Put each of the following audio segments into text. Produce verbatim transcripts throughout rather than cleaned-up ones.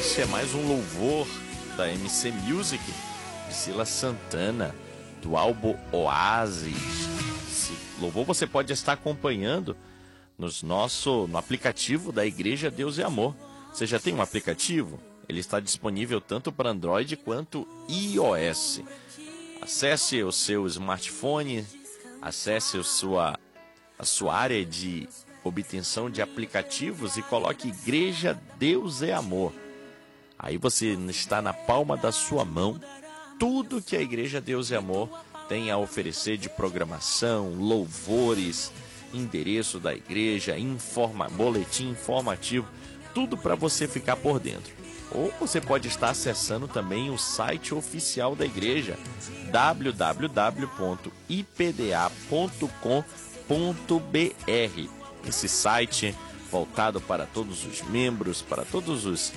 Esse é mais um louvor da M C Music, Priscila Santana, do álbum Oásis. Esse louvor você pode estar acompanhando nos nosso, no aplicativo da Igreja Deus e Amor. Você já tem um aplicativo? Ele está disponível tanto para Android quanto iOS. Acesse o seu smartphone, acesse a sua, a sua área de obtenção de aplicativos e coloque Igreja Deus e Amor. Aí você está na palma da sua mão tudo que a Igreja Deus e Amor tem a oferecer de programação, louvores, endereço da igreja, informa, boletim informativo, tudo para você ficar por dentro. Ou você pode estar acessando também o site oficial da igreja, w w w ponto i p d a ponto com ponto b r. Esse site voltado para todos os membros, para todos os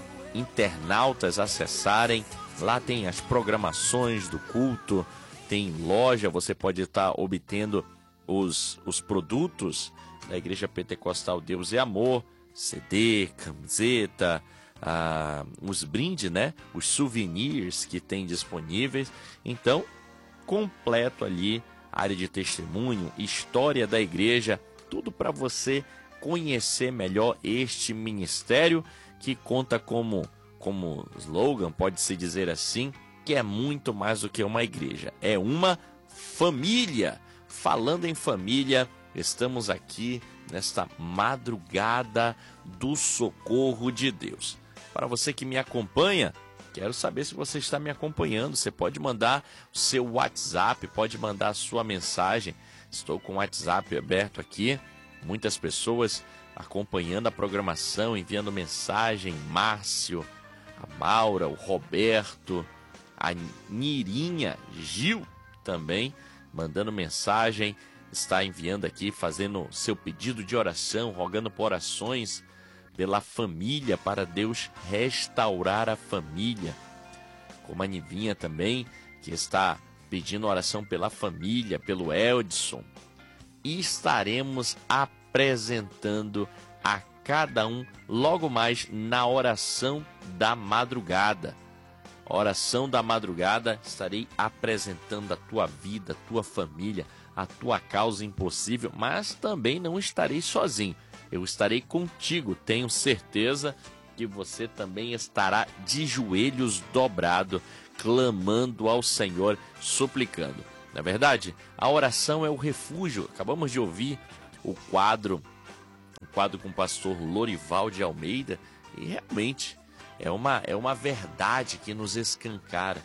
internautas acessarem. Lá tem as programações do culto, tem loja, você pode estar obtendo os, os produtos da Igreja Pentecostal Deus e Amor, C D, camiseta, ah, os brindes, né? Os souvenirs que tem disponíveis. Então, completo ali, área de testemunho, história da igreja, tudo para você conhecer melhor este ministério que conta como, como slogan, pode-se dizer assim, que é muito mais do que uma igreja, é uma família. Falando em família, estamos aqui nesta madrugada do socorro de Deus. Para você que me acompanha, quero saber se você está me acompanhando. Você pode mandar o seu WhatsApp, pode mandar a sua mensagem. Estou com o WhatsApp aberto aqui, muitas pessoas acompanhando a programação, enviando mensagem. Márcio, a Maura, o Roberto, a Nirinha, Gil também mandando mensagem, está enviando aqui, fazendo seu pedido de oração, rogando por orações pela família, para Deus restaurar a família. Como a Nivinha também, que está pedindo oração pela família, pelo Eldson. E estaremos apresentando a cada um logo mais na oração da madrugada. Oração da madrugada, estarei apresentando a tua vida, a tua família, a tua causa impossível, mas também não estarei sozinho. Eu estarei contigo, tenho certeza que você também estará de joelhos dobrado, clamando ao Senhor, suplicando. Na verdade, a oração é o refúgio. Acabamos de ouvir o quadro, o quadro com o pastor Lorival de Almeida, e realmente É uma, é uma verdade que nos escancara.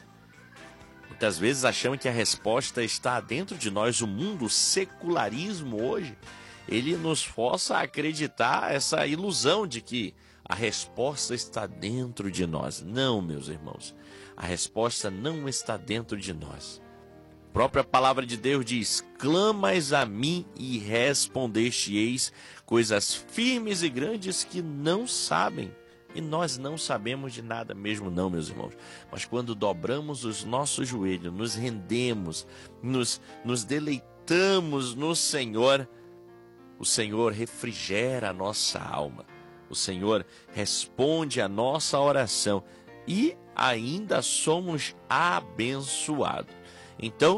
Muitas vezes achamos que a resposta está dentro de nós. O mundo, o secularismo hoje, ele nos força a acreditar essa ilusão de que a resposta está dentro de nós. Não, meus irmãos, a resposta não está dentro de nós. A própria palavra de Deus diz: clamas a mim e respondeste-eis coisas firmes e grandes que não sabem. E nós não sabemos de nada mesmo não, meus irmãos. Mas quando dobramos os nossos joelhos, nos rendemos, nos, nos deleitamos no Senhor, o Senhor refrigera a nossa alma. O Senhor responde a nossa oração e ainda somos abençoados. Então,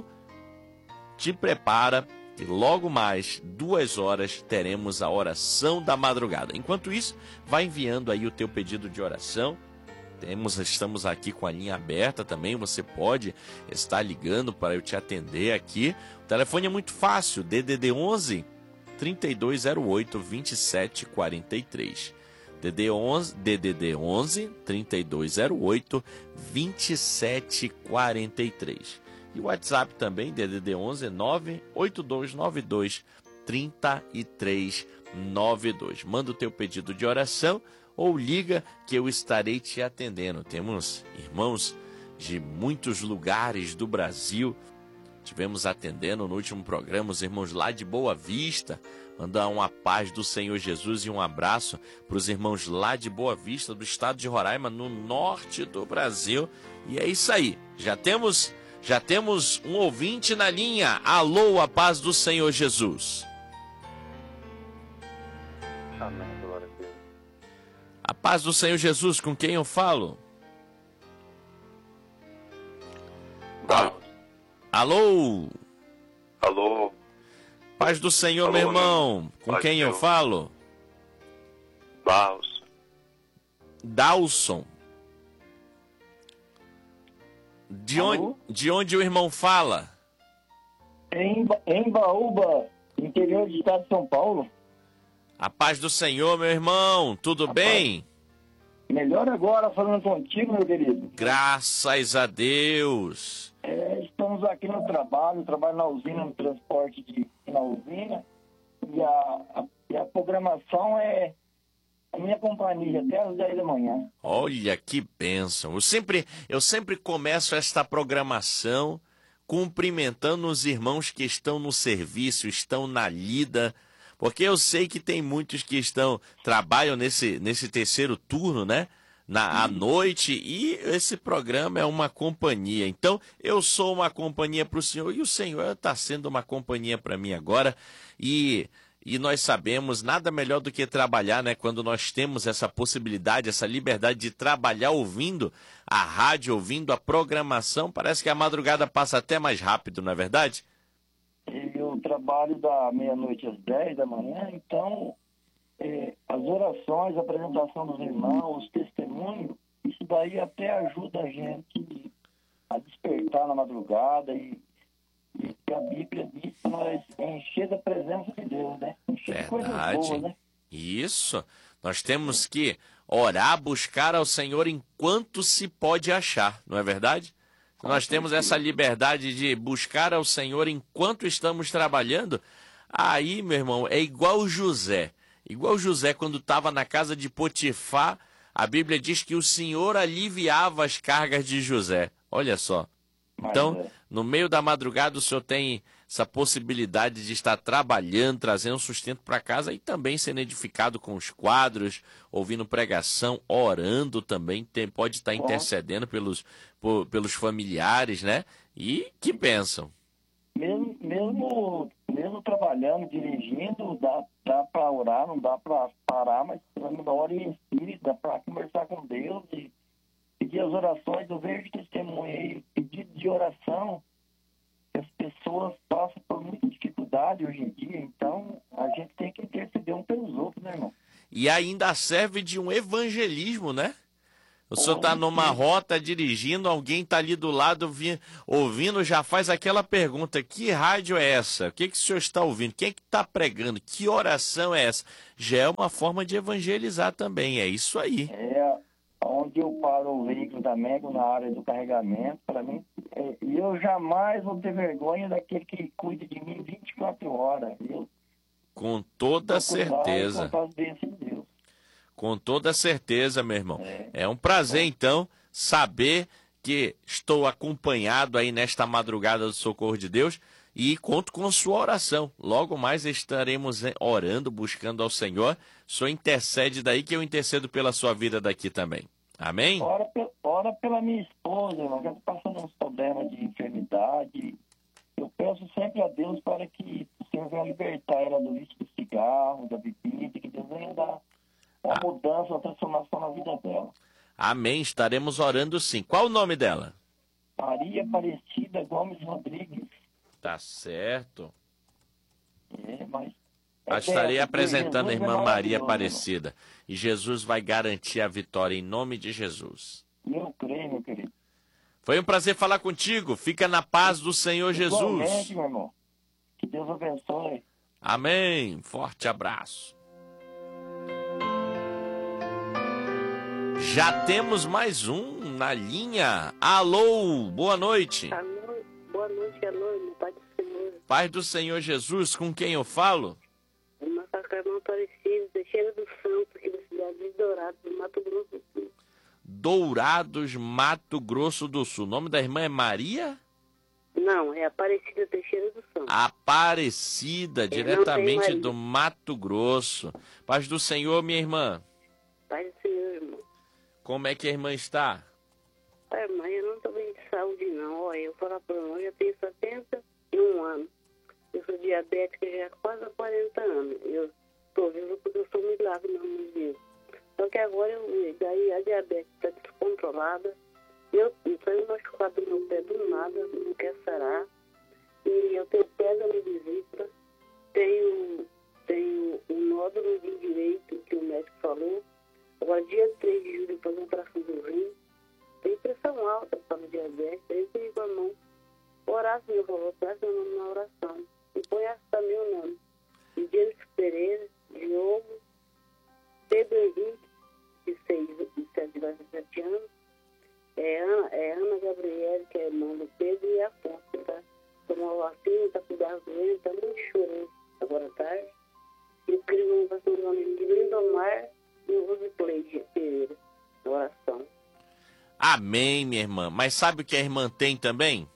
te prepara. E logo mais, duas horas, teremos a oração da madrugada. Enquanto isso, vai enviando aí o teu pedido de oração. Temos, estamos aqui com a linha aberta também. Você pode estar ligando para eu te atender aqui. O telefone é muito fácil. D D D onze, trinta e dois zero oito, vinte e sete quarenta e três. D D D onze, D D D onze, trinta e dois zero oito, vinte e sete quarenta e três. E o WhatsApp também, D D D onze, nove oito dois nove dois, três três nove dois. Manda o teu pedido de oração ou liga que eu estarei te atendendo. Temos irmãos de muitos lugares do Brasil. Tivemos atendendo no último programa os irmãos lá de Boa Vista. Mandar uma paz do Senhor Jesus e um abraço para os irmãos lá de Boa Vista, do estado de Roraima, no norte do Brasil. E é isso aí. Já temos... Já temos um ouvinte na linha. Alô, a paz do Senhor Jesus. Amém, glória a Deus. A paz do Senhor Jesus, com quem eu falo? Tá. Alô? Alô? Paz do Senhor, Alô, meu irmão. Com Paz quem do eu Senhor. falo? Barros. Dalson. De Alô? onde, de onde o irmão fala? Em, Ba- em Baúba, interior do estado de São Paulo. A paz do Senhor, meu irmão. Tudo bem? Melhor agora falando contigo, meu querido. Graças a Deus. É, estamos aqui no trabalho, trabalho na usina, no transporte de, na usina. E a, a, e a programação é a minha companhia, até às dez da manhã. Olha que bênção. Eu sempre, eu sempre começo esta programação cumprimentando os irmãos que estão no serviço, estão na lida, porque eu sei que tem muitos que estão trabalham nesse, nesse terceiro turno, né? Na, à noite, e esse programa é uma companhia. Então, eu sou uma companhia para o Senhor e o Senhor está sendo uma companhia para mim agora. E, e nós sabemos nada melhor do que trabalhar, né? Quando nós temos essa possibilidade, essa liberdade de trabalhar ouvindo a rádio, ouvindo a programação, parece que a madrugada passa até mais rápido, não é verdade? E eu trabalho da meia-noite às dez da manhã, então é, as orações, a apresentação dos irmãos, os testemunhos, isso daí até ajuda a gente a despertar na madrugada e, e a Bíblia diz que nós encher da presença de Deus, né? Encher de coisas boas, Verdade. né? Isso. Nós temos que orar, buscar ao Senhor enquanto se pode achar, não é verdade? Nós temos essa liberdade de buscar ao Senhor enquanto estamos trabalhando. Aí, meu irmão, é igual José. Igual José, quando estava na casa de Potifar, a Bíblia diz que o Senhor aliviava as cargas de José. Olha só. Então, Mas, é, no meio da madrugada, o senhor tem essa possibilidade de estar trabalhando, trazendo sustento para casa e também sendo edificado com os quadros, ouvindo pregação, orando também, tem, pode estar intercedendo pelos, por- pelos familiares, né? E que bênção. mesmo, mesmo, mesmo trabalhando, dirigindo, dá, dá para orar, não dá para parar, mas na hora em espírito, dá para conversar com Deus e pedir as orações. Eu vejo testemunho aí, pedido de oração, que as pessoas passam por muita dificuldade hoje em dia, então a gente tem que interceder um pelos outros, né, irmão? E ainda serve de um evangelismo, né? O senhor está Olha, numa sim. rota dirigindo, alguém está ali do lado vi- ouvindo, já faz aquela pergunta: que rádio é essa? O que, que o senhor está ouvindo? Quem é que está pregando? Que oração é essa? Já é uma forma de evangelizar também, é isso aí. É onde eu paro o veículo da Mego na área do carregamento, para mim, é, e eu jamais vou ter vergonha daquele que cuida de mim vinte e quatro horas. Eu Com toda certeza. contar as bênçãos de Deus. Com toda certeza, meu irmão. É. É um prazer, então, saber que estou acompanhado aí nesta madrugada do Socorro de Deus e conto com sua oração. Logo mais estaremos orando, buscando ao Senhor. O Senhor intercede daí que eu intercedo pela sua vida daqui também. Amém? Ora, pe- ora pela minha esposa, irmão, que está passando uns problemas de enfermidade. Eu peço sempre a Deus para que o Senhor venha libertar ela do vício do cigarro, da bebida, que Deus venha dar uma Ah. mudança, uma transformação na vida dela. Amém. Estaremos orando sim. Qual o nome dela? Maria Aparecida Gomes Rodrigues. Tá certo. É, mas... Eu é estarei dessa, apresentando a Jesus é irmã Maria maravilhoso, Aparecida. E Jesus vai garantir a vitória em nome de Jesus. irmão. Eu creio, meu querido. Foi um prazer falar contigo. Fica na paz do Senhor Jesus. Igualmente, meu irmão. Que Deus abençoe. Amém. Forte abraço. Já temos mais um na linha. Alô, boa noite. Alô, boa noite, alô, meu Pai do Senhor. Paz do Senhor Jesus, com quem eu falo? Irmã Sacramento Aparecido, Teixeira do Santo, aqui da cidade de Dourados, do Mato Grosso do Sul. Dourados, Mato Grosso do Sul. O nome da irmã é Maria? Não, é Aparecida Teixeira do Santo. Aparecida, não tem diretamente Maria. do Mato Grosso. Paz do Senhor, minha irmã. Pai do Senhor, irmão. Como é que a irmã está? Pai, mãe, eu não estou bem de saúde, não. Olha, eu falo para você, eu já tenho setenta e um anos. Eu sou diabética já há quase quarenta anos. Eu estou viva porque eu sou um milagre, meu nome de Deus. Só que agora eu, daí a diabetes está descontrolada. Eu estou machucado no meu pé do nada, não quer sarar. E eu tenho pedra na vesícula, tenho, tenho um nódulo de direito que o médico falou. Agora, dia três de julho, fazer um tração do rim. Tem pressão alta para o diabetes. Aí eu pedi com a mão. Orar, Senhor, por favor, peça meu nome na oração. E põe também o nome. De Jennifer Pereira, Diogo, Pedro Henrique, de seis, de sete anos. É Ana, é Ana Gabriele, que é irmã do Pedro, e Afonso, que tá tomando vacina, tá cuidando com ele, tá muito chorando agora à tarde. E eu queria uma oração do nome de Lindomar e o Rosiplay de Pereira, na oração. Amém, minha irmã. Mas sabe o que a irmã tem também?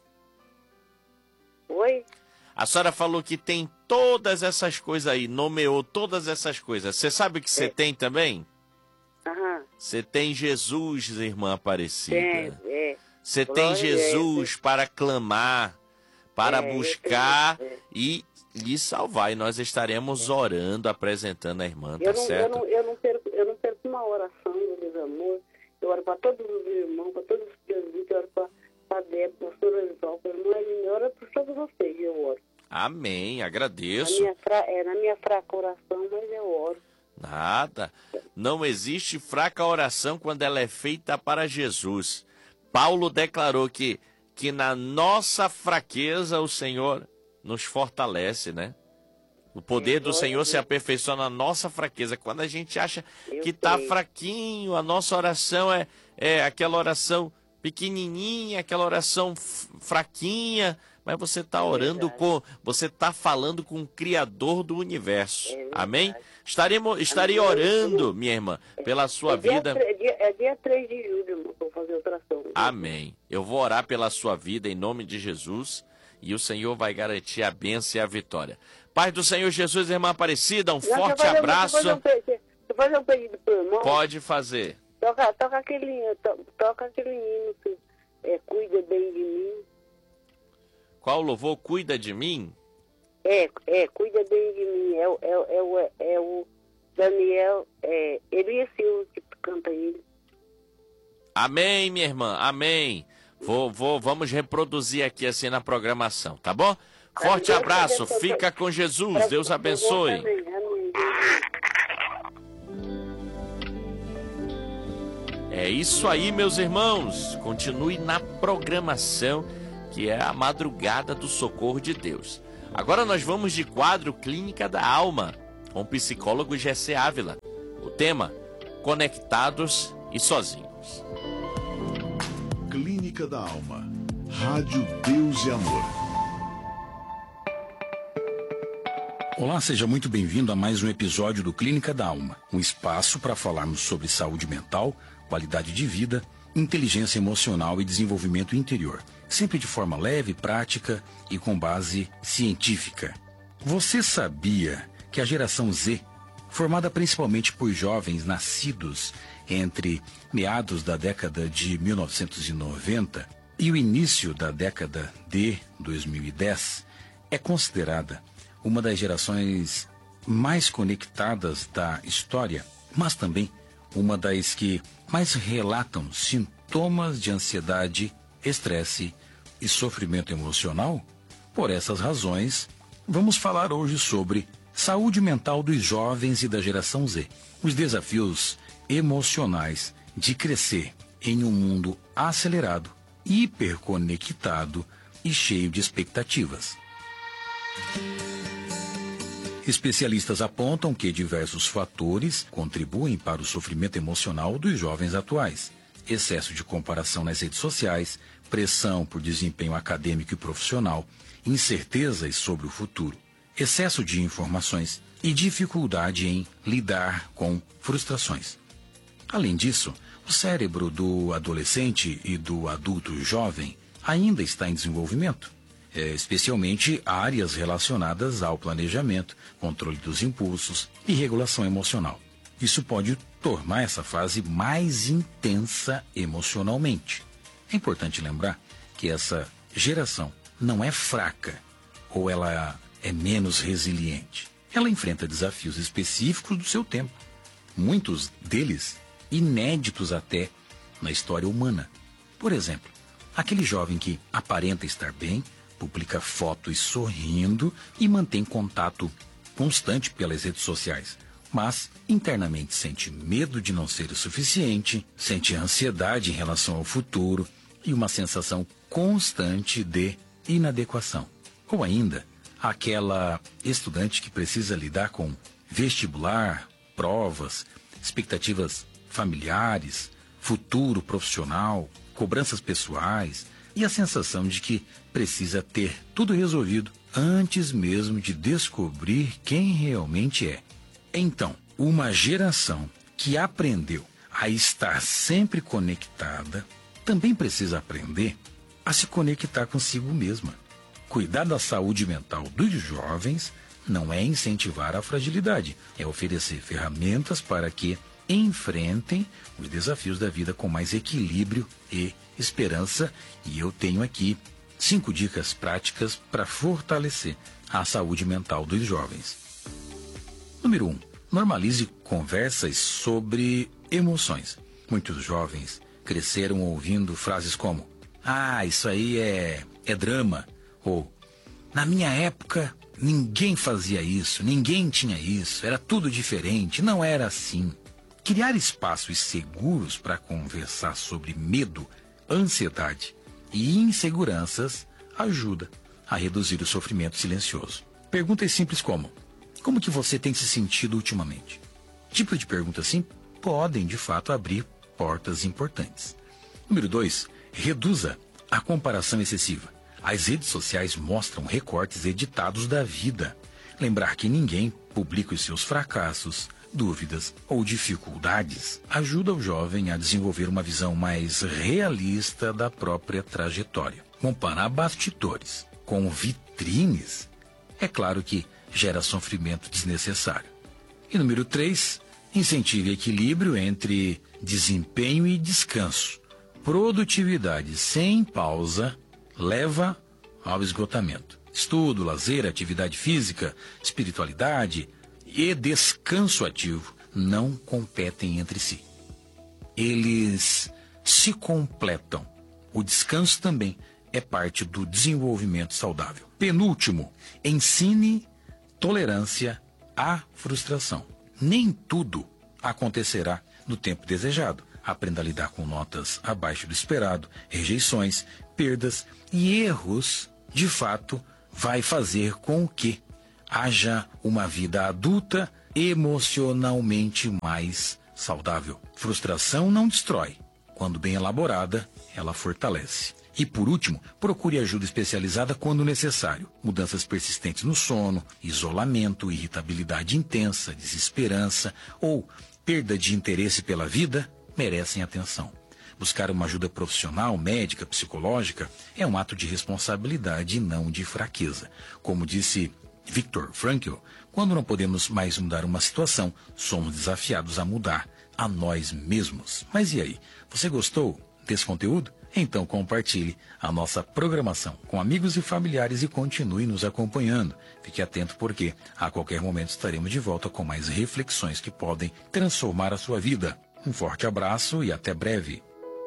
Oi? A senhora falou que tem todas essas coisas aí, nomeou todas essas coisas. Você sabe o que você É. tem também? Aham. Você tem Jesus, irmã Aparecida. É, é. Você tem Glória a Jesus para clamar, para É, eu buscar tenho, é. e lhe salvar. E nós estaremos orando, apresentando a irmã, tá Eu não, eu, certo? não, eu, não perco, eu não perco uma oração, meu Deus amor. Eu oro para todos os irmãos, para todos os meus, eu oro para a Débora, para a pastora Isol, para a irmã Eline, eu oro por todos vocês, eu oro. Amém, Na agradeço. minha, fra, é, na minha fraca oração, mas eu oro. Nada. Não existe fraca oração quando ela é feita para Jesus. Paulo declarou que, que na nossa fraqueza o Senhor nos fortalece, né? O poder É, do glória Senhor a se Deus. aperfeiçoa na nossa fraqueza. Quando a gente acha Eu que está sei. fraquinho, a nossa oração é, é aquela oração pequenininha, aquela oração f- fraquinha, mas você está orando verdade. com, você está falando com o Criador do universo. É verdade. Amém? Estaremos, estarei Amém. orando, minha irmã, pela sua é dia, vida. tre- é, dia, é dia três de julho, irmão, que eu vou fazer ultrassom. Amém. Eu vou orar pela sua vida em nome de Jesus e o Senhor vai garantir a bênção e a vitória. Pai do Senhor Jesus, irmã Aparecida, um Não, deixa eu forte fazer um- abraço. Deixa eu fazer um pe- deixa eu fazer um pedido pro irmão. Pode fazer. Toca, toca aquele, to, toca aquele hino que é, cuida bem de mim. Qual louvor cuida de mim? É, é, cuida bem de mim. É, o- é, o- é, o, é o Daniel, é, Elias Silva que canta ele. Amém, minha irmã, amém. Vou, vou, vamos reproduzir aqui assim na programação, tá bom? Forte Deus abraço, abençoe. fica com Jesus, Pra- Deus pra- abençoe. Amém, amém. É isso aí, meus irmãos. Continue na programação, que é a madrugada do socorro de Deus. Agora nós vamos de quadro Clínica da Alma, com o psicólogo Gessé Ávila. O tema, Conectados e Sozinhos. Clínica da Alma. Rádio Deus e Amor. Olá, seja muito bem-vindo a mais um episódio do Clínica da Alma, um espaço para falarmos sobre saúde mental, qualidade de vida, inteligência emocional e desenvolvimento interior, sempre de forma leve, prática e com base científica. Você sabia que a geração Z, formada principalmente por jovens nascidos entre meados da década de mil novecentos e noventa e o início da década de dois mil e dez, é considerada uma das gerações mais conectadas da história, mas também uma das que mais relatam sintomas de ansiedade, estresse e sofrimento emocional? Por essas razões, vamos falar hoje sobre saúde mental dos jovens e da geração Z, os desafios emocionais de crescer em um mundo acelerado, hiperconectado e cheio de expectativas. Especialistas apontam que diversos fatores contribuem para o sofrimento emocional dos jovens atuais. Excesso de comparação nas redes sociais, pressão por desempenho acadêmico e profissional, incertezas sobre o futuro, excesso de informações e dificuldade em lidar com frustrações. Além disso, o cérebro do adolescente e do adulto jovem ainda está em desenvolvimento, especialmente áreas relacionadas ao planejamento, controle dos impulsos e regulação emocional. Isso pode tornar essa fase mais intensa emocionalmente. É importante lembrar que essa geração não é fraca ou ela é menos resiliente. Ela enfrenta desafios específicos do seu tempo. muitos deles inéditos até na história humana. Por exemplo, aquele jovem que aparenta estar bem, publica fotos sorrindo e mantém contato constante pelas redes sociais, mas internamente sente medo de não ser o suficiente, sente ansiedade em relação ao futuro e uma sensação constante de inadequação. Ou ainda, aquela estudante que precisa lidar com vestibular, provas, expectativas familiares, futuro profissional, cobranças pessoais e a sensação de que precisa ter tudo resolvido antes mesmo de descobrir quem realmente é. Então, uma geração que aprendeu a estar sempre conectada também precisa aprender a se conectar consigo mesma. Cuidar da saúde mental dos jovens não é incentivar a fragilidade, é oferecer ferramentas para que enfrentem os desafios da vida com mais equilíbrio e esperança. E eu tenho aqui cinco dicas práticas para fortalecer a saúde mental dos jovens. Número um. Normalize conversas sobre emoções. Muitos jovens cresceram ouvindo frases como: ah, isso aí é, é drama. Ou, na minha época, ninguém fazia isso, ninguém tinha isso, era tudo diferente, não era assim. Criar espaços seguros para conversar sobre medo, ansiedade e inseguranças ajuda a reduzir o sofrimento silencioso. Perguntas simples como: como que você tem se sentido ultimamente? Tipo de perguntas assim podem, de fato, abrir portas importantes. Número dois. Reduza a comparação excessiva. As redes sociais mostram recortes editados da vida. Lembrar que ninguém publica os seus fracassos, dúvidas ou dificuldades ajuda o jovem a desenvolver uma visão mais realista da própria trajetória. Comparar bastidores com vitrines, é claro que gera sofrimento desnecessário. E número três, incentive equilíbrio entre desempenho e descanso. Produtividade sem pausa leva ao esgotamento. Estudo, lazer, atividade física, espiritualidade e descanso ativo não competem entre si. Eles se completam. O descanso também é parte do desenvolvimento saudável. Penúltimo, ensine tolerância à frustração. Nem tudo acontecerá no tempo desejado. Aprenda a lidar com notas abaixo do esperado, rejeições, perdas e erros. De fato, vai fazer com que haja uma vida adulta emocionalmente mais saudável. Frustração não destrói. Quando bem elaborada, ela fortalece. E por último, procure ajuda especializada quando necessário. Mudanças persistentes no sono, isolamento, irritabilidade intensa, desesperança ou perda de interesse pela vida merecem atenção. Buscar uma ajuda profissional, médica, psicológica, é um ato de responsabilidade e não de fraqueza. Como disse Viktor Frankl, quando não podemos mais mudar uma situação, somos desafiados a mudar a nós mesmos. Mas e aí? Você gostou desse conteúdo? Então compartilhe a nossa programação com amigos e familiares e continue nos acompanhando. Fique atento porque a qualquer momento estaremos de volta com mais reflexões que podem transformar a sua vida. Um forte abraço e até breve.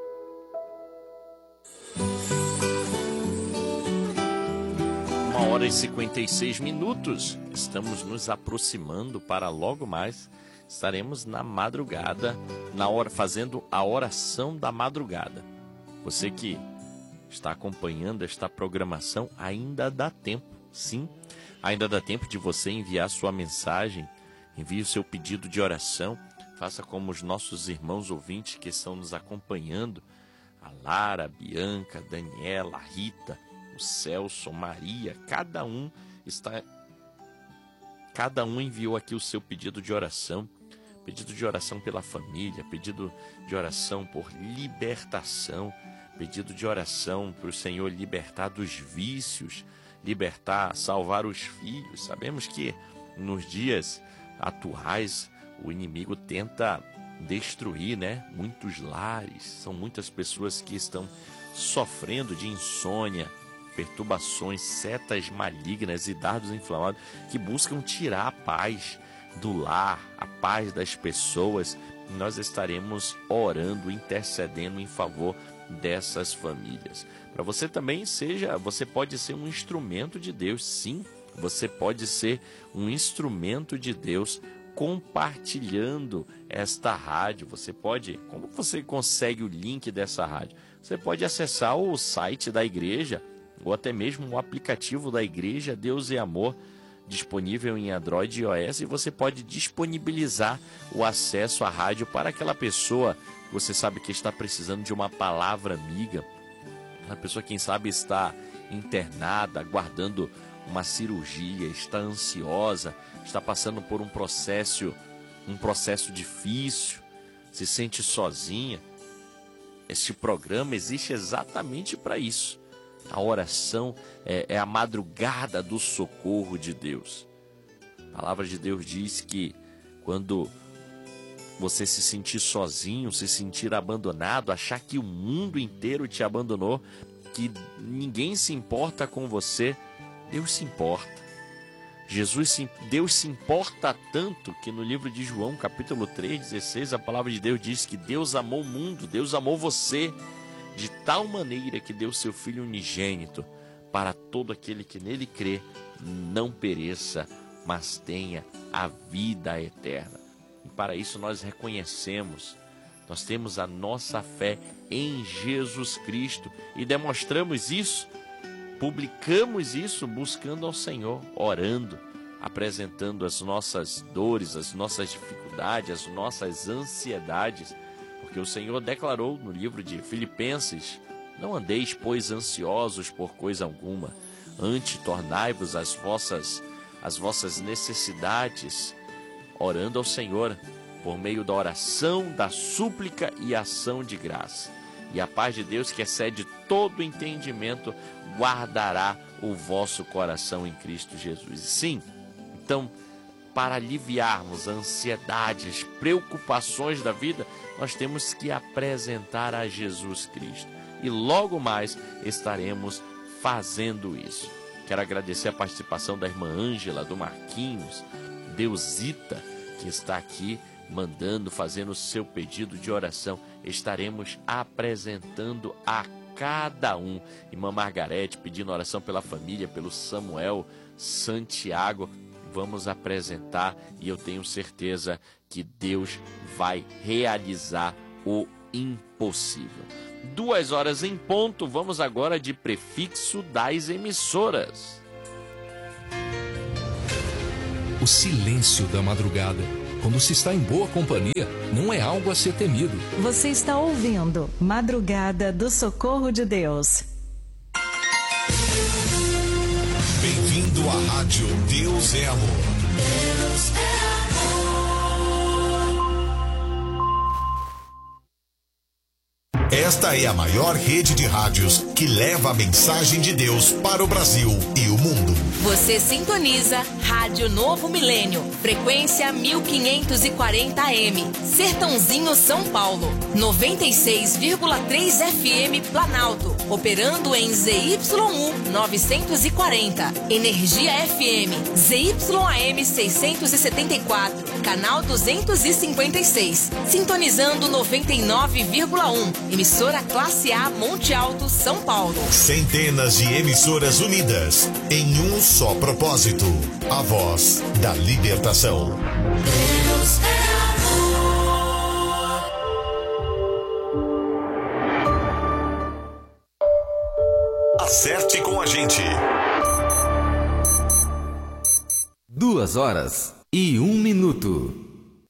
Uma hora e cinquenta e seis minutos. Estamos nos aproximando para logo mais. Estaremos na madrugada, na hora, fazendo a oração da madrugada. Você que está acompanhando esta programação, ainda dá tempo, sim. Ainda dá tempo de você enviar sua mensagem, envie o seu pedido de oração. Faça como os nossos irmãos ouvintes que estão nos acompanhando. A Lara, a Bianca, a Daniela, a Rita, o Celso, a Maria. Cada um está... Cada um enviou aqui o seu pedido de oração. Pedido de oração pela família, pedido de oração por libertação, pedido de oração para o Senhor libertar dos vícios, libertar, salvar os filhos. Sabemos que nos dias atuais o inimigo tenta destruir, né? Muitos lares, são muitas pessoas que estão sofrendo de insônia, perturbações, setas malignas e dardos inflamados que buscam tirar a paz, do lar, a paz das pessoas. Nós estaremos orando, intercedendo em favor dessas famílias. Para você também seja, você pode ser um instrumento de Deus, sim, você pode ser um instrumento de Deus compartilhando esta rádio. Você pode, como você consegue o link dessa rádio? Você pode acessar o site da igreja ou até mesmo o aplicativo da igreja Deus e Amor, disponível em Android e iOS, e você pode disponibilizar o acesso à rádio para aquela pessoa que você sabe que está precisando de uma palavra amiga, a pessoa, quem sabe, está internada, aguardando uma cirurgia, está ansiosa, está passando por um processo, um processo difícil, se sente sozinha. Este programa existe exatamente para isso. A oração é, é a madrugada do socorro de Deus. A palavra de Deus diz que quando você se sentir sozinho, se sentir abandonado, achar que o mundo inteiro te abandonou, que ninguém se importa com você, Deus se importa. Jesus se, Deus se importa tanto que no livro de João, capítulo três, dezesseis, a palavra de Deus diz que Deus amou o mundo, Deus amou você, de tal maneira que deu seu Filho unigênito, para todo aquele que nele crê, não pereça, mas tenha a vida eterna. E para isso nós reconhecemos, nós temos a nossa fé em Jesus Cristo e demonstramos isso, publicamos isso buscando ao Senhor, orando, apresentando as nossas dores, as nossas dificuldades, as nossas ansiedades, porque o Senhor declarou no livro de Filipenses: não andeis, pois, ansiosos por coisa alguma, antes tornai-vos as vossas, as vossas necessidades, orando ao Senhor, por meio da oração, da súplica e ação de graça. E a paz de Deus, que excede todo entendimento, guardará o vosso coração em Cristo Jesus. Sim, então, para aliviarmos a ansiedade, as preocupações da vida, nós temos que apresentar a Jesus Cristo. E logo mais estaremos fazendo isso. Quero agradecer a participação da irmã Ângela, do Marquinhos, Deusita, que está aqui mandando, fazendo o seu pedido de oração. Estaremos apresentando a cada um. Irmã Margarete pedindo oração pela família, pelo Samuel Santiago. Vamos apresentar e eu tenho certeza que Deus vai realizar o impossível. Duas horas em ponto, vamos agora de prefixo das emissoras. O silêncio da madrugada, quando se está em boa companhia, não é algo a ser temido. Você está ouvindo Madrugada do Socorro de Deus. Bem-vindo à Rádio Deus é Amor. Deus é Esta é a maior rede de rádios que leva a mensagem de Deus para o Brasil e o mundo. Você sintoniza Rádio Novo Milênio, frequência mil quinhentos e quarenta A M, Sertãozinho, São Paulo, noventa e seis vírgula três F M Planalto, operando em Z Y U novecentos e quarenta, Energia F M, Z Y A M seiscentos e setenta e quatro, canal duzentos e cinquenta e seis, sintonizando noventa e nove vírgula um, emissora Classe A Monte Alto, São Paulo. Centenas de emissoras unidas em um só propósito: a voz da libertação. Deus é amor. Acerte com a gente. Duas horas e um minuto.